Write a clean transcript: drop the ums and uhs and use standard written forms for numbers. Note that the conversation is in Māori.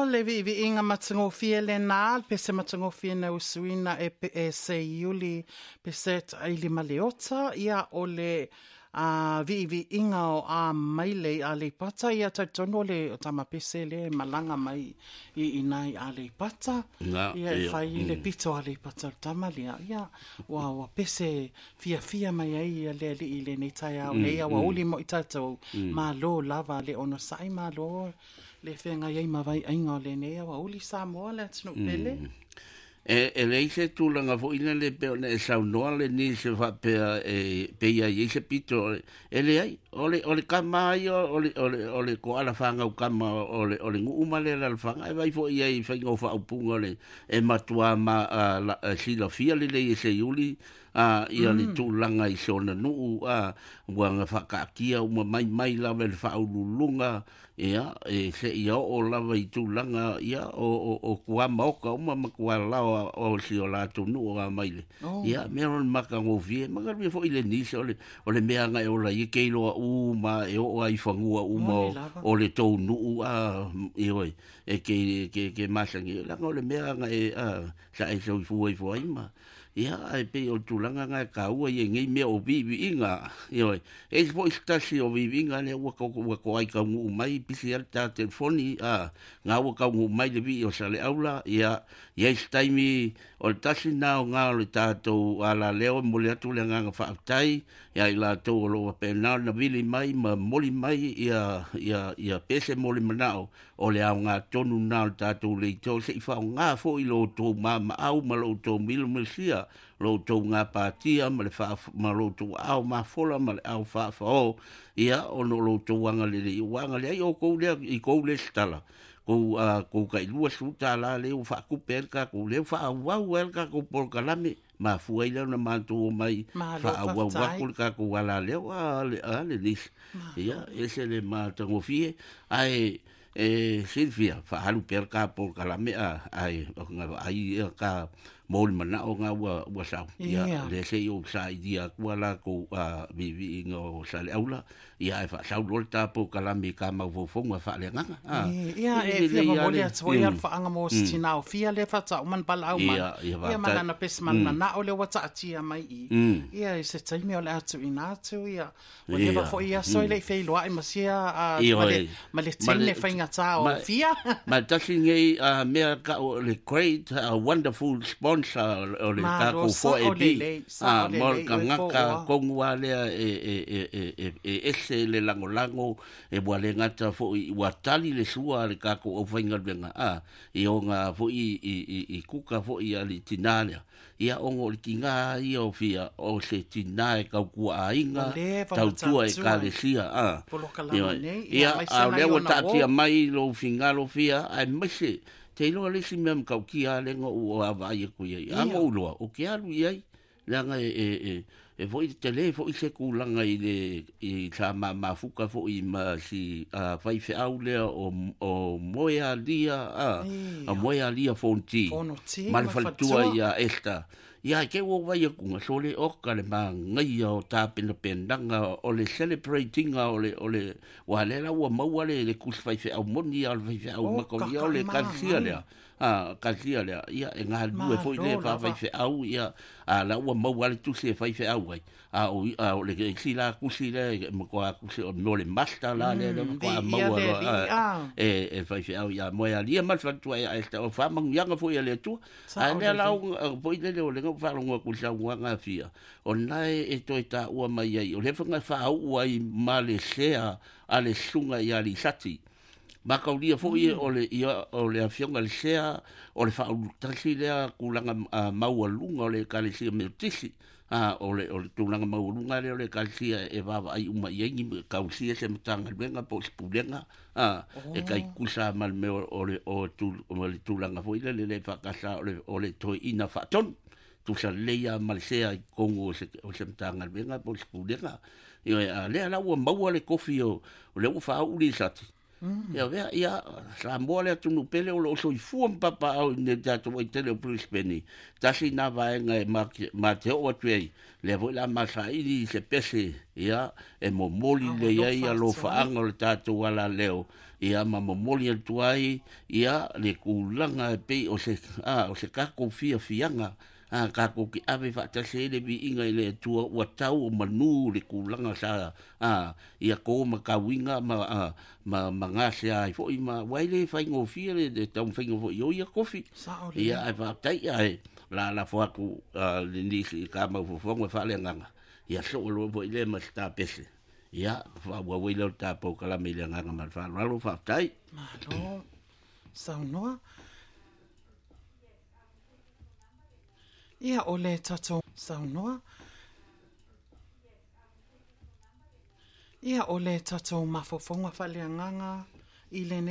O le vi inga matangofia le nā, pe se matangofia na usuina e se iuli, pe se taili maleota, ia o le vi inga o a maile a le pata, ia taitono le o tama pese le malanga mai I nai a le pata, ia e whai le pito a le pata o tama lea, ia wa pese fia mai ai ia le li I le netai au, le ia wa uli mo I tatou, ma lo lava le ono sai ma lo, le whenga iei mawai ainga o le nea wa uli sa moa le atinu pele. E lei se tūlanga fo ina le peo ne sau noa le ni se whapea pe ia i se pito e le ai o le kama ai o le ko ala whanga u kama o le ngu umale la whanga e vai fo ia I whaingo wha upunga le e matua ma sila fia le i se iuli ia le tūlanga I sona nuu wanga whakaakia uma mai lawa le whaululunga ia se ia o lawa I tūlanga ia o kua maoka uma makua lawa o si o lato nuu o maile ia meron maka ngovie maka me fo ile nisi o le mea ngai o la I keiloa uma e o ai whangua uma o le tau nuu ioi e ke masangi langa o le mea ngai sa e sau fuai fuaima ia ai pe o tulanga ngai ka ua I ngai mea o vivi inga ioi e po istasi o vivi inga le ua ko ai ka ngu mai pisi alta telefoni ngā ua ka ngu mai le vi o sale aula ia istaimi o le tasi nao ngā o le tātou ala leo mo le atu le nganga whaatai ia I la tau o loa pēnao na vili mai ma moli mai ia pese moli manao o le au ngā tonu nao le tātou le ito se I whao ngā fo I lo tō ma au ma lo tō milu mesia lo tō ngā pātia ma le wha ma lo tō au ma fola ma le au whaafao ia ono lo tō wanga le wanga le ai o kou lea I kou le stala kou kai lua suta la le o whaakupe elka kou le whaawau elka kou polkalame ma fuai leo na mātou mai whaawau wakul ka kou ala leo le nis ia ese le mātangofie ai Silvia whaalu perka polkalame ai ka mol mana o nga wa sa ia le se yo sa idea kuala ko vivi ngo sa le aula ia fa sa volta po kalami ka ma vo fonga fa le nga ia e fia mo le tso ia fa anga mo stina o fia le fa ta man pala au man ia mana na pes man na o le wata tia mai ia se tai me o le atu ina tu ia o le va fo ia so le fe lo ai masia ma le tine fa inga ta o fia ma tasi ngai me ka o le great wonderful sponsor o le ka ko fo e bi mol ka ngaka kongua lea ese le lango e wale ngata fo I watali le sua le ka ko o fainga venga I o nga fo I kuka fo I ali tinalea ia ongo le kinga I o fia o se tinae ka kua ainga tautua e ka le sia ia a lewa tatia mai lo fingalo fia ai mese te ilo alesi mea mkaukia lengo ua avai e kuia I anga uloa o ke alu iai langa e foi te le foi se kulanga I le I sa mafuka foi ma si fai fe au lea o moea lia a moea lia fonti ma le faltua ia esta ia ke wo vai ku so le o ka le ma ngai o ta pena pendanga o le celebrating o le wa le la wa ma wa le ku fai fe au moni al fai fe au ma ko ia o le kalsia le kalsia le ia e nga lu e foi le fai fe au ia la wa ma wa le tu se fai fe au ai o le si la ku si le mo ko ku se no le masta la le ko ma wa e fai fe au ia mo ia lia ma fa tu ai esta o fa ma nga foi le tu a le la foi le le whalonga ku sa wanga fia o nai e toi ta ua mai ai o le whanga whaau ai ma le sea a le sunga I ali sati ma kaulia fo o le afionga le sea o le whaau tasi lea kulanga maua lunga o le kalisia me tisi o le tulanga maua lunga le o le kalisia e wawa ai uma iengi kausia se matanga luenga po spulenga e kai kusa mal me o le tulanga fo ile le whakasa o le toi ina whaton tu sa leia malsea I kongo o se mtanga venga po spulenga io le ala ua maua le kofi o le ufa uli sati Ia vea, ia, sa moa lea tunu pele o lo soi fuam papa au ne tato i tele o Brisbane. Tasi na vaenga e ma te o atu ei. Le voi la masairi se pese, ia, e mo moli le iai a lo faanga o le tato wala leo. Ia ma mo moli atu ai, ia, le kulanga e pei o se kako fia fianga. Kako ki ave whaatase le vi inga i le tua ua tau o manu le kulanga sa ia ko ma kawinga ma ngase ai fo i ma waile whaingo fia le tau whaingo fo i o ia kofi ia ai whaatai ai la fo aku le nisi i ka mau fongo whale nganga ia so lo fo i le ma sta pese ia wa waile o tapo kala me le nganga ma whalo whaatai malo saunoa ia o le tato saunoa. Ia o le tato mafofonga whaleanganga i le